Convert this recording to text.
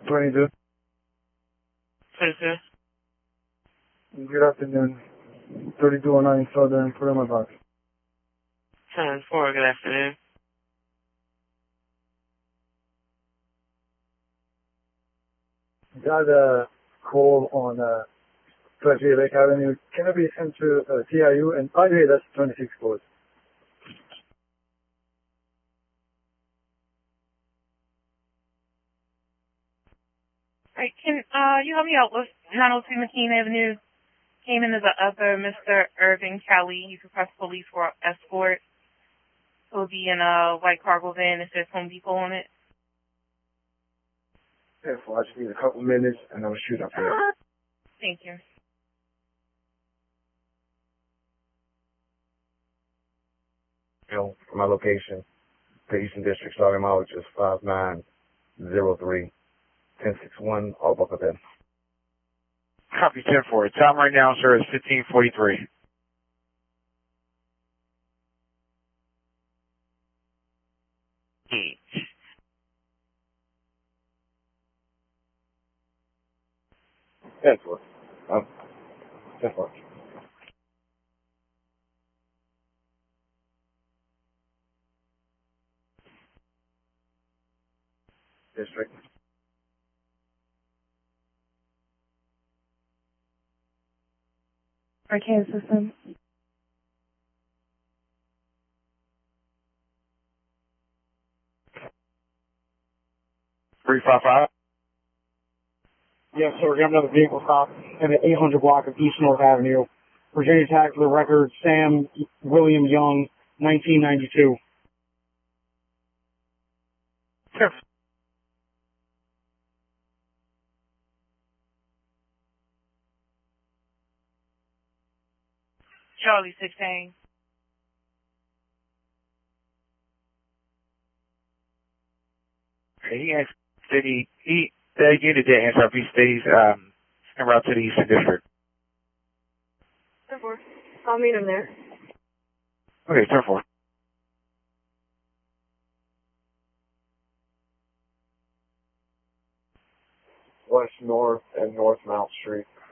22. 22. Good afternoon. 3209 Southern, put in my box. 10-4, good afternoon. Got a call on Pleasure Lake Avenue. Can it be sent to TIU? And by the way, that's 26 code. Alright, can you help me out with 902 McKean Avenue? Came in as a other Mr. Irving Kelly. He's requested police for escort. He'll be in a white cargo van. It says Home Depot on it. Yeah, well, I just need a couple minutes and I'll shoot up here. Thank you. For my location, the Eastern District, starting mileage is 5903 1061, all buckle in. Copy 10-4. Time right now, sir, is 15:43. That's what. 10-4. District. Arcane system. 355. Yes, sir. We have another vehicle stop in the 800 block of East North Avenue. Virginia tag for the record, Sam William Young, 1992. Sure. Charlie 16. He asked, the unit did answer if he stays en route to the Eastern District. 10-4. I'll meet him there. Okay, 10-4. West North and North Mount Street.